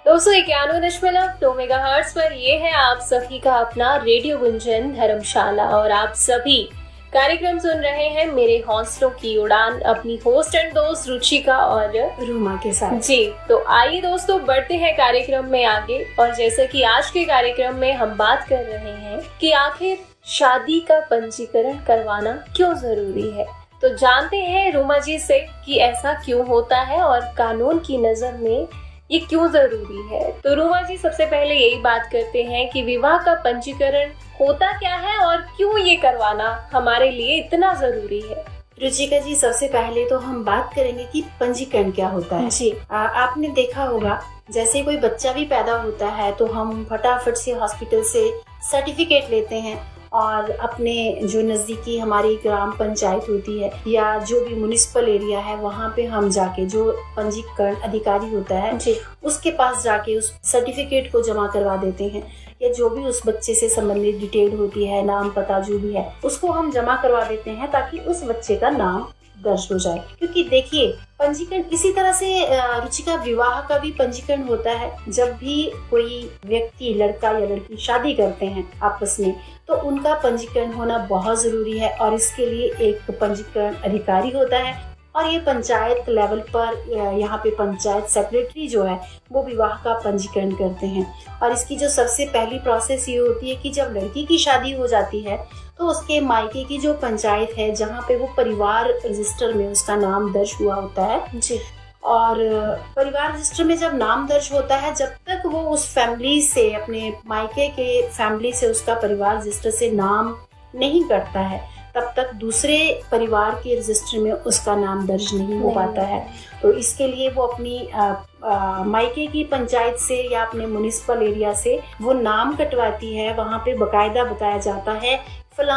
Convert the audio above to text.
दोस्तों 91.2 मेगाहर्ट्ज पर ये है आप सभी का अपना रेडियो गुंजन धर्मशाला और आप सभी कार्यक्रम सुन रहे हैं मेरे हौसलों की उड़ान अपनी होस्ट एंड दोस्त रुचिका और रूमा के साथ। जी तो आइए दोस्तों बढ़ते हैं कार्यक्रम में आगे। और जैसे कि आज के कार्यक्रम में हम बात कर रहे हैं कि आखिर शादी का पंजीकरण करवाना क्यों जरूरी है, तो जानते हैं रूमा जी से कि ऐसा क्यों होता है और कानून की नजर में ये क्यों जरूरी है। तो रूमा जी सबसे पहले यही बात करते हैं कि विवाह का पंजीकरण होता क्या है और क्यों ये करवाना हमारे लिए इतना जरूरी है। रुचिका जी, सबसे पहले तो हम बात करेंगे कि पंजीकरण क्या होता है। जी आपने देखा होगा जैसे कोई बच्चा भी पैदा होता है तो हम फटाफट से हॉस्पिटल से सर्टिफिकेट लेते हैं और अपने जो नजदीकी हमारी ग्राम पंचायत होती है या जो भी म्युनिसिपल एरिया है वहाँ पे हम जाके जो पंजीकरण अधिकारी होता है जी उसके पास जाके उस सर्टिफिकेट को जमा करवा देते हैं, या जो भी उस बच्चे से संबंधित डिटेल होती है, नाम पता जो भी है, उसको हम जमा करवा देते हैं ताकि उस बच्चे का नाम दर्ज हो जाए। क्योंकि देखिए पंजीकरण इसी तरह से रुचिका विवाह का भी पंजीकरण होता है। जब भी कोई व्यक्ति लड़का या लड़की शादी करते हैं आपस में तो उनका पंजीकरण होना बहुत जरूरी है और इसके लिए एक पंजीकरण अधिकारी होता है और ये पंचायत लेवल पर यहाँ पे पंचायत सेक्रेटरी जो है वो विवाह का पंजीकरण करते हैं। और इसकी जो सबसे पहली प्रोसेस ये होती है कि जब लड़की की शादी हो जाती है तो उसके मायके की जो पंचायत है जहाँ पे वो परिवार रजिस्टर में उसका नाम दर्ज हुआ होता है जी और परिवार रजिस्टर में जब नाम दर्ज होता है, जब तक वो उस फैमिली से अपने मायके के फैमिली से उसका परिवार रजिस्टर से नाम नहीं करता है तब तक दूसरे परिवार के रजिस्टर में उसका नाम दर्ज नहीं हो पाता है। तो इसके लिए वो अपनी मायके की पंचायत से या अपने म्युनिसिपल एरिया से वो नाम कटवाती है। वहाँ पे बकायदा बताया जाता है